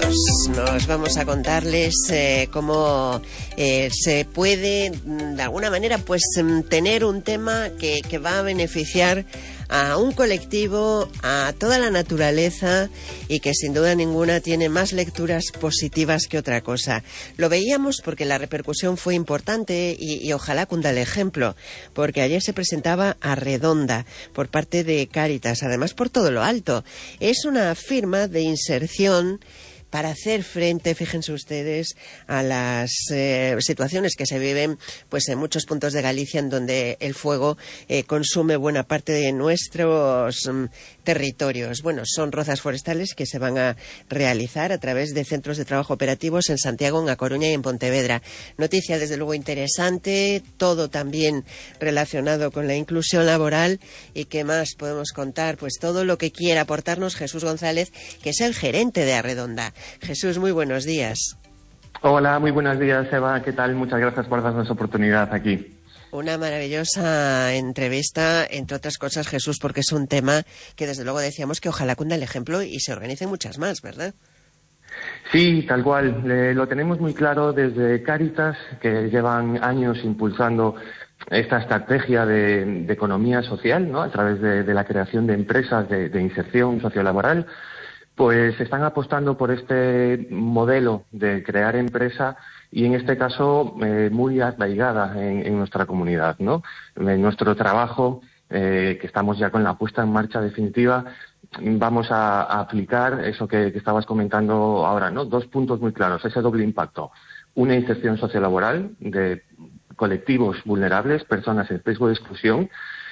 minutos nos vamos a contarles cómo se puede, de alguna manera, pues tener un tema que va a beneficiar a un colectivo, a toda la naturaleza y que sin duda ninguna tiene más lecturas positivas que otra cosa. Lo veíamos porque la repercusión fue importante y ojalá cunda el ejemplo, porque ayer se presentaba Arredonda por parte de Cáritas, además por todo lo alto. Es una firma de inserción para hacer frente, fíjense ustedes, a las situaciones que se viven pues en muchos puntos de Galicia en donde el fuego consume buena parte de nuestros territorios. Bueno, son rozas forestales que se van a realizar a través de centros de trabajo operativos en Santiago, en A Coruña y en Pontevedra. Noticia desde luego interesante, todo también relacionado con la inclusión laboral. ¿Y qué más podemos contar? Pues todo lo que quiera aportarnos Jesús González, que es el gerente de Arredonda. Jesús, muy buenos días. Hola, muy buenos días, Eva. ¿Qué tal? Muchas gracias por darnos oportunidad aquí. Una maravillosa entrevista, entre otras cosas, Jesús, porque es un tema que desde luego decíamos que ojalá cunda el ejemplo y se organicen muchas más, ¿verdad? Sí, tal cual. Lo tenemos muy claro desde Cáritas, que llevan años impulsando esta estrategia de economía social, ¿no? A través de la creación de empresas de inserción sociolaboral. Pues están apostando por este modelo de crear empresa y en este caso muy arraigada en nuestra comunidad, ¿no? En nuestro trabajo, que estamos ya con la puesta en marcha definitiva, vamos a aplicar eso que estabas comentando ahora, ¿no? 2 puntos muy claros, ese doble impacto. Una inserción sociolaboral de colectivos vulnerables, personas en riesgo de exclusión,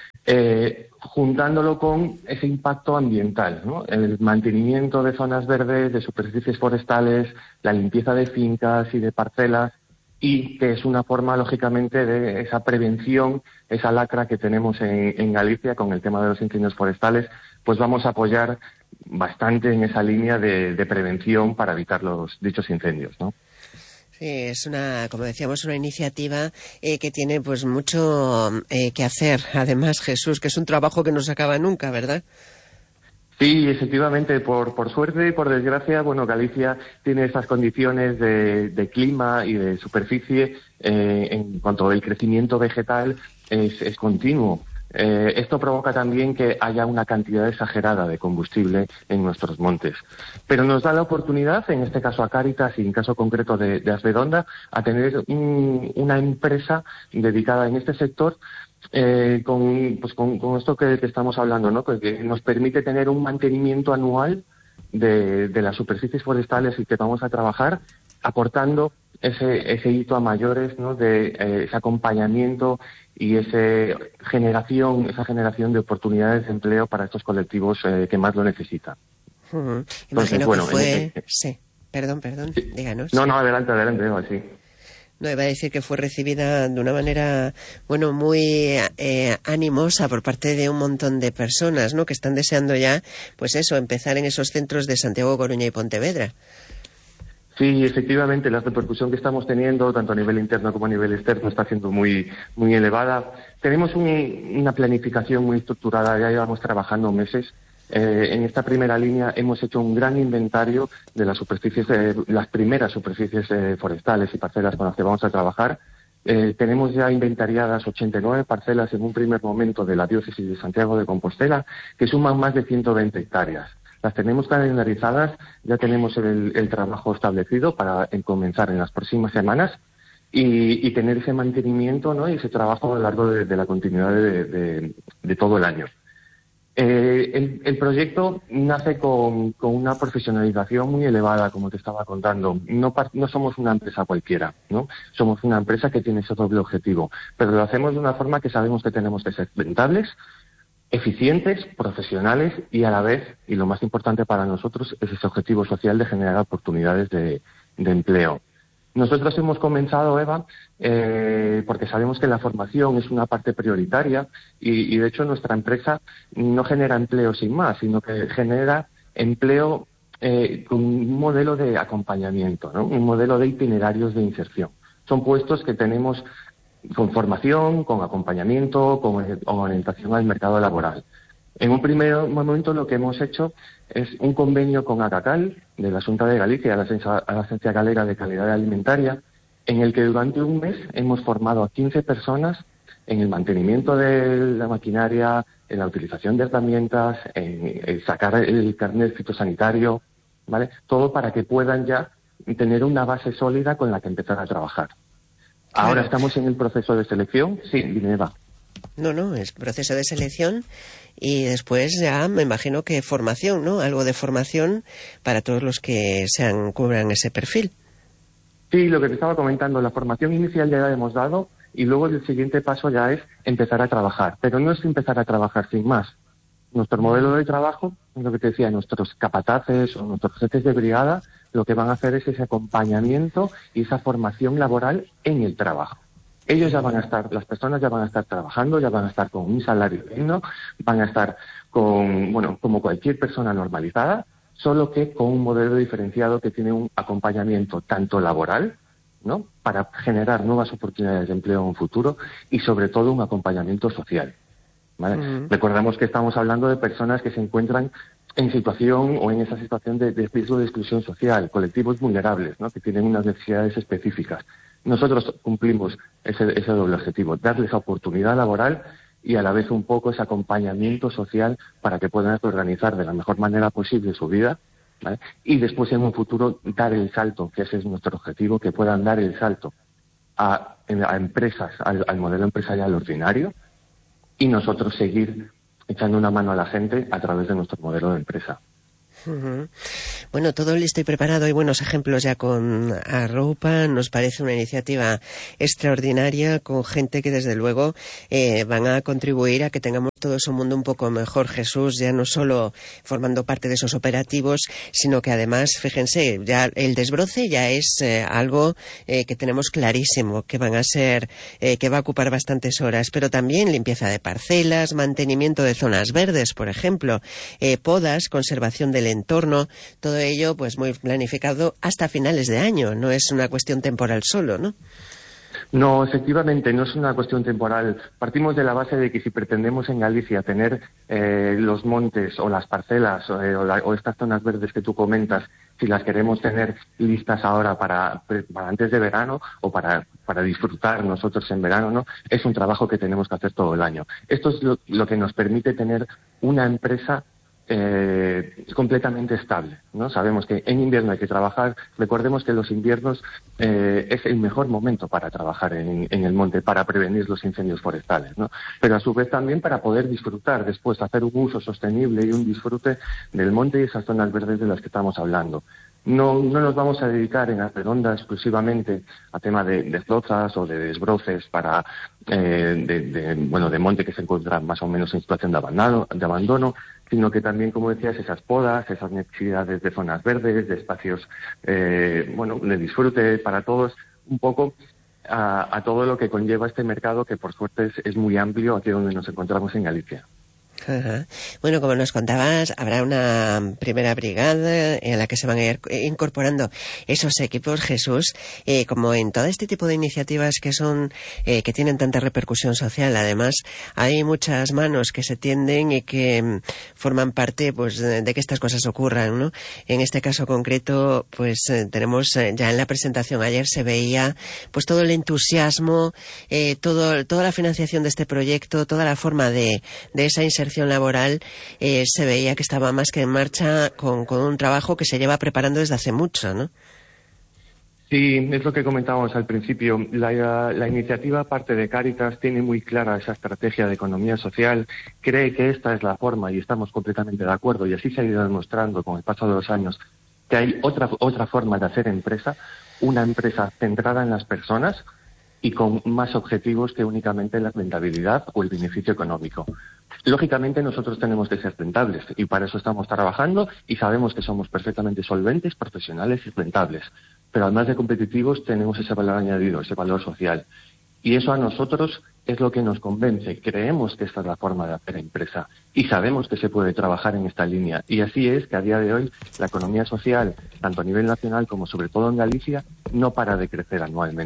juntándolo con ese impacto ambiental, ¿no? El mantenimiento de zonas verdes, de superficies forestales, la limpieza de fincas y de parcelas, y que es una forma, lógicamente, de esa prevención, esa lacra que tenemos en Galicia con el tema de los incendios forestales, pues vamos a apoyar bastante en esa línea de prevención para evitar los dichos incendios, ¿no? Sí, es una, como decíamos, una iniciativa que tiene pues mucho que hacer. Además, Jesús, que es un trabajo que no se acaba nunca, ¿verdad? Sí, efectivamente, por suerte y por desgracia, bueno, Galicia tiene esas condiciones de clima y de superficie en cuanto al crecimiento vegetal es continuo. Esto provoca también que haya una cantidad exagerada de combustible en nuestros montes. Pero nos da la oportunidad, en este caso a Cáritas y en caso concreto de Arredonda, a tener una empresa dedicada en este sector con esto que estamos hablando, ¿no? Que nos permite tener un mantenimiento anual de las superficies forestales y que vamos a trabajar aportando ese hito a mayores, ¿no? De ese acompañamiento y esa generación de oportunidades de empleo para estos colectivos que más lo necesitan. Imagino que fue... Sí, perdón, sí. Díganos. No, adelante, Eva, sí. No, iba a decir que fue recibida de una manera, bueno, muy animosa por parte de un montón de personas, ¿no? Que están deseando ya, pues eso, empezar en esos centros de Santiago, Coruña y Pontevedra. Sí, efectivamente, la repercusión que estamos teniendo, tanto a nivel interno como a nivel externo, está siendo muy, muy elevada. Tenemos una planificación muy estructurada, ya llevamos trabajando meses. En esta primera línea hemos hecho un gran inventario de las superficies, las primeras superficies forestales y parcelas con las que vamos a trabajar. Tenemos ya inventariadas 89 parcelas en un primer momento de la diócesis de Santiago de Compostela, que suman más de 120 hectáreas. Las tenemos calendarizadas, ya tenemos el trabajo establecido para comenzar en las próximas semanas y tener ese mantenimiento, ¿no? Y ese trabajo a lo largo de la continuidad de todo el año. El proyecto nace con una profesionalización muy elevada, como te estaba contando. No somos una empresa cualquiera, ¿no? Somos una empresa que tiene ese doble objetivo, pero lo hacemos de una forma que sabemos que tenemos que ser rentables, eficientes, profesionales y a la vez, y lo más importante para nosotros, es ese objetivo social de generar oportunidades de empleo. Nosotros hemos comenzado, Eva, porque sabemos que la formación es una parte prioritaria y de hecho nuestra empresa no genera empleo sin más, sino que genera empleo con un modelo de acompañamiento, ¿no? Un modelo de itinerarios de inserción. Son puestos que tenemos con formación, con acompañamiento, con orientación al mercado laboral. En un primer momento lo que hemos hecho es un convenio con ACACAL, de la Xunta de Galicia, la Agencia Galega de Calidad Alimentaria, en el que durante un mes hemos formado a 15 personas en el mantenimiento de la maquinaria, en la utilización de herramientas, en sacar el carnet fitosanitario, ¿vale? Todo para que puedan ya tener una base sólida con la que empezar a trabajar. Ahora estamos en el proceso de selección. Sí, dime, Eva. No, es proceso de selección y después ya me imagino que formación, ¿no? Algo de formación para todos los que cubran ese perfil. Sí, lo que te estaba comentando, la formación inicial ya la hemos dado y luego el siguiente paso ya es empezar a trabajar, pero no es empezar a trabajar sin más. Nuestro modelo de trabajo, es lo que te decía, nuestros capataces o nuestros jefes de brigada, lo que van a hacer es ese acompañamiento y esa formación laboral en el trabajo. Ellos ya van a estar, las personas ya van a estar trabajando, ya van a estar con un salario digno, van a estar como cualquier persona normalizada, solo que con un modelo diferenciado que tiene un acompañamiento tanto laboral, ¿no?, para generar nuevas oportunidades de empleo en un futuro y sobre todo un acompañamiento social, ¿vale? Recordamos que estamos hablando de personas que se encuentran en situación o en esa situación de riesgo de exclusión social, colectivos vulnerables, ¿no?, que tienen unas necesidades específicas. Nosotros cumplimos ese doble objetivo, darles oportunidad laboral y a la vez un poco ese acompañamiento social para que puedan organizar de la mejor manera posible su vida, ¿vale? Y después en un futuro dar el salto, que ese es nuestro objetivo, que puedan dar el salto a empresas, al modelo empresarial ordinario, y nosotros seguir echando una mano a la gente a través de nuestro modelo de empresa. Bueno, todo listo y preparado. Hay buenos ejemplos ya con Arroupa. Nos parece una iniciativa extraordinaria con gente que desde luego van a contribuir a que tengamos todo ese mundo un poco mejor, Jesús, ya no solo formando parte de esos operativos, sino que además, fíjense, ya el desbroce ya es algo que tenemos clarísimo, que van a ser, que va a ocupar bastantes horas, pero también limpieza de parcelas, mantenimiento de zonas verdes, por ejemplo, podas, conservación del entorno, todo ello pues muy planificado hasta finales de año, no es una cuestión temporal solo, ¿no? No, efectivamente, no es una cuestión temporal. Partimos de la base de que si pretendemos en Galicia tener los montes o las parcelas o estas zonas verdes que tú comentas, si las queremos tener listas ahora para antes de verano o para disfrutar nosotros en verano, ¿no?, es un trabajo que tenemos que hacer todo el año. Esto es lo que nos permite tener una empresa completamente estable, ¿no? Sabemos que en invierno hay que trabajar. Recordemos que los inviernos es el mejor momento para trabajar en el monte, para prevenir los incendios forestales, ¿no? Pero a su vez también para poder disfrutar después, hacer un uso sostenible y un disfrute del monte y esas zonas verdes de las que estamos hablando. No nos vamos a dedicar en Arredonda exclusivamente a tema de flozas o de desbroces para de monte que se encuentra más o menos en situación de abandono, sino que también, como decías, esas podas, esas necesidades de zonas verdes, de espacios de disfrute para todos, un poco a todo lo que conlleva este mercado que por suerte es muy amplio aquí donde nos encontramos en Galicia. Ajá. Bueno, como nos contabas, habrá una primera brigada en la que se van a ir incorporando esos equipos, Jesús, como en todo este tipo de iniciativas que son que tienen tanta repercusión social. Además, hay muchas manos que se tienden y que forman parte, pues, de que estas cosas ocurran, ¿no? En este caso concreto, pues tenemos ya en la presentación ayer se veía, pues, todo el entusiasmo, toda la financiación de este proyecto, toda la forma de esa inserción laboral, se veía que estaba más que en marcha con un trabajo que se lleva preparando desde hace mucho, ¿no? Sí, es lo que comentábamos al principio. La iniciativa, parte de Cáritas, tiene muy clara esa estrategia de economía social, cree que esta es la forma y estamos completamente de acuerdo, y así se ha ido demostrando con el paso de los años que hay otra forma de hacer empresa, una empresa centrada en las personas y con más objetivos que únicamente la rentabilidad o el beneficio económico. Lógicamente nosotros tenemos que ser rentables y para eso estamos trabajando y sabemos que somos perfectamente solventes, profesionales y rentables. Pero además de competitivos tenemos ese valor añadido, ese valor social. Y eso a nosotros es lo que nos convence. Creemos que esta es la forma de hacer empresa y sabemos que se puede trabajar en esta línea. Y así es que a día de hoy la economía social, tanto a nivel nacional como sobre todo en Galicia, no para de crecer anualmente.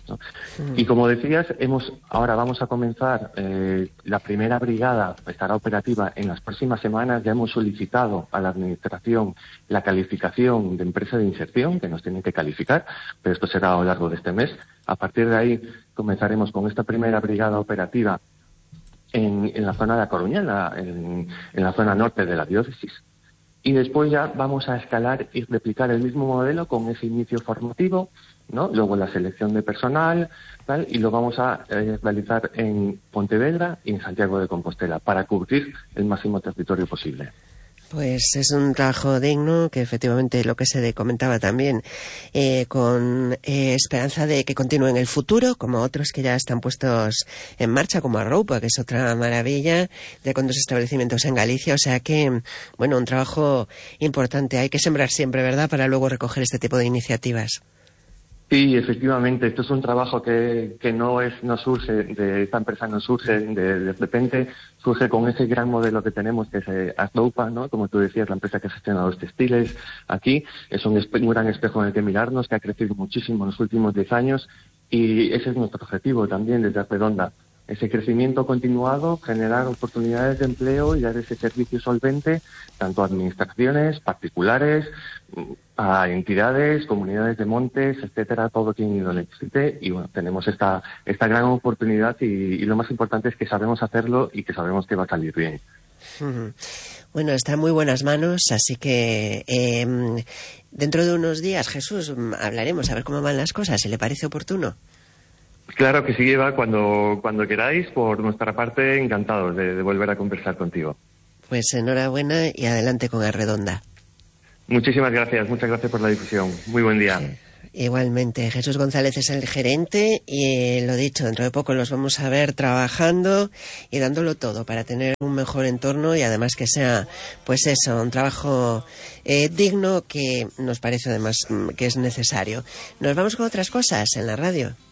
¿no? Y como decías, ahora vamos a comenzar, la primera brigada estará operativa en las próximas semanas. Ya hemos solicitado a la Administración la calificación de empresa de inserción, que nos tienen que calificar, pero esto será a lo largo de este mes. A partir de ahí comenzaremos con esta primera brigada operativa en la zona de A Coruña, en la zona norte de la diócesis. Y después ya vamos a escalar y replicar el mismo modelo con ese inicio formativo, ¿no? Luego la selección de personal, tal, y lo vamos a realizar en Pontevedra y en Santiago de Compostela para cubrir el máximo territorio posible. Pues es un trabajo digno que efectivamente lo que se comentaba también, con esperanza de que continúe en el futuro, como otros que ya están puestos en marcha, como Arroupa, que es otra maravilla, de con 2 establecimientos en Galicia. O sea que, bueno, un trabajo importante. Hay que sembrar siempre, ¿verdad?, para luego recoger este tipo de iniciativas. Sí, efectivamente, esto es un trabajo que no surge de esta empresa, no surge de repente, surge con ese gran modelo que tenemos, que es Arroupa, ¿no? Como tú decías, la empresa que gestiona los textiles aquí, es un gran espejo en el que mirarnos, que ha crecido muchísimo en los últimos 10 años, y ese es nuestro objetivo también desde Redonda. Ese crecimiento continuado, generar oportunidades de empleo y dar ese servicio solvente tanto a administraciones, particulares, a entidades, comunidades de montes, etcétera, todo quien lo necesite. Y bueno, tenemos esta gran oportunidad y lo más importante es que sabemos hacerlo y que sabemos que va a salir bien. Bueno, está en muy buenas manos, así que dentro de unos días, Jesús, hablaremos a ver cómo van las cosas, si le parece oportuno. Claro que sí, Eva, cuando queráis. Por nuestra parte, encantados de volver a conversar contigo. Pues enhorabuena y adelante con Arredonda. Muchísimas gracias, muchas gracias por la difusión. Muy buen día. Igualmente, Jesús González es el gerente y lo dicho, dentro de poco los vamos a ver trabajando y dándolo todo para tener un mejor entorno y además que sea, pues eso, un trabajo digno que nos parece además que es necesario. Nos vamos con otras cosas en la radio.